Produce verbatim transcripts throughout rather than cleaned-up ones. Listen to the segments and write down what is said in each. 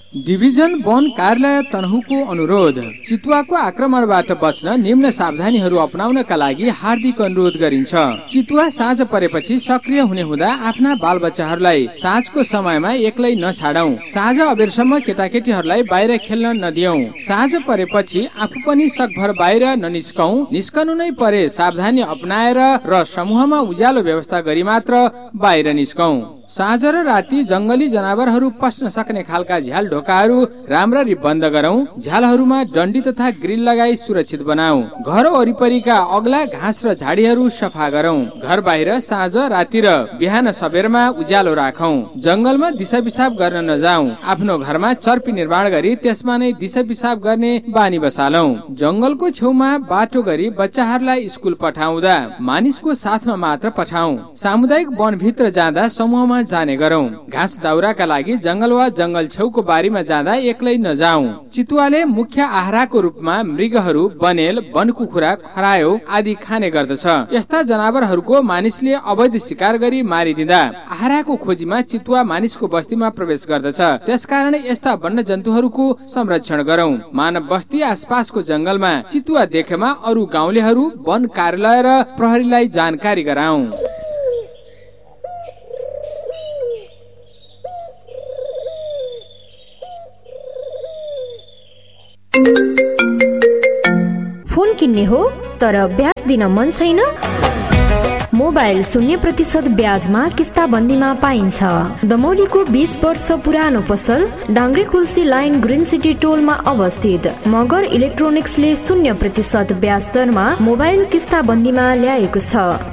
Division वन कार्यालय तनहुको अनुरोध। चितुवाको आक्रमणबाट बच्न निम्न सावधानीहरू अपनाउनका लागि हार्दिक अनुरोध गरिन्छ। चितुवा साँझ परेपछि सक्रिय हुने हुँदा आफ्ना बालबच्चाहरूलाई साँझको समयमा एक्लै नछाडौं। साँझ अबेरसम्म केटाकेटीहरूलाई बाहिर खेल्न नदियौं। साँझ परेपछि आफू पनि सकभर बाहिर ननिस्कौं। निस्कनु नै परे सावधानी अपनाएर र समूहमा उज्यालो व्यवस्था गरी मात्र बाहिर निस्कौं। साँझ र राति जंगली जनावरहरू पस्न सक्ने खालका झ्याल ढोकाहरू राम्ररी बन्द गरौं। झ्यालहरूमा डन्डी तथा ग्रिल लगाई सुरक्षित बनाऊ। घर वरिपरिका अग्ला घाँस र झाडीहरू सफा गरौं। घर बाहिर साँझ राति र बिहान सबेरमा उज्यालो राखौं। जंगलमा दिशा पिसाब गर्न नजाऊ। आफ्नो घरमा चर्पी निर्माण गरी त्यसमा नै दिशा पिसाब गर्ने बानी बसालौं। जंगलको छेउमा बाटो गरी बच्चाहरूलाई स्कुल पठाउँदा मानिसको साथमा मात्र पठाऊ। सामुदायिक वनभित्र जाँदा समूहमा जाने गरौं। घाँस दाउराका लागि जंगल वा जंगल छेउको बारीमा जाँदा एक्लै नजाऊ। चितुवाले मुख्य आहारको रूपमा मृगहरू, बनेल, वनकुखुरा, खरायो आदि खाने गर्दछ। यस्ता जनावरहरूको मानिसले अवैध शिकार गरी मारिदिँदा आहारको खोजीमा चितुवा मानिसको बस्तीमा प्रवेश गर्दछ। त्यसकारण यस्ता वन्य जन्तुहरूको संरक्षण गरौं। मानव बस्ती आसपासको जंगलमा चितुवा देखेमा अरू गाउँलेहरू, वन कार्यालय र प्रहरीलाई जानकारी गराऊ। फोन किन्ने हो तर ब्याज दिन मन छैन? मोबाइल शून्य प्रतिशत ब्याजमा किस्ताबन्दीमा पाइन्छ। दमौलीको बीस वर्ष पुरानो पसल डाङ्ग्रे खुल्सी लाइन ग्रिन सिटी टोलमा अवस्थित मगर इलेक्ट्रोनिक्सले शून्य प्रतिशत ब्याज दरमा मोबाइल किस्ताबन्दीमा ल्याएको छ।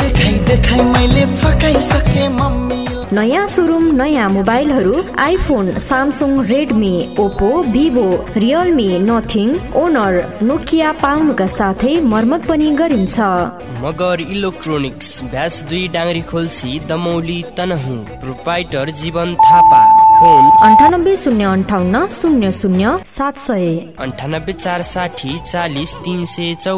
नयाँ सोरुम, नयाँ मोबाइलहरू iPhone, Samsung, Redmi, Oppo, Vivo, Realme, nothing, owner, Nokia पाउनुका साथै मर्मत पनि गरिन्छ। मगर इलेक्ट्रोनिक्स, ब्यास दुई डाङ्ग्री खोल्सी, दमौली, तनहुँ। प्रोप्राइटर जीवन थापा। फोन अन्ठानब्बे शून्य अन्ठाउन्न शून्य शून्य सात सय, अन्ठानब्बे चार साठी चालिस तीन सय चौ